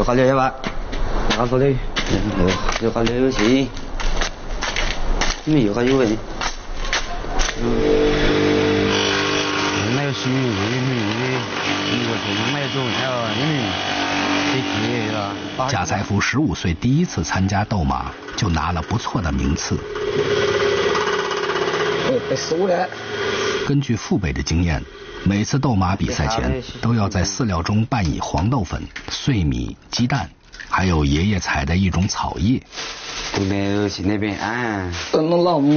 又考600，拿出来，又考67，你们又考9分。没有虚，没有中条， 贾财富15岁第一次参加斗马，就拿了不错的名次。 被输了。 根据父辈的经验，每次斗马比赛前都要在饲料中拌以黄豆粉、碎米、鸡蛋，还有爷爷采的一种草叶。 没有去那边啊。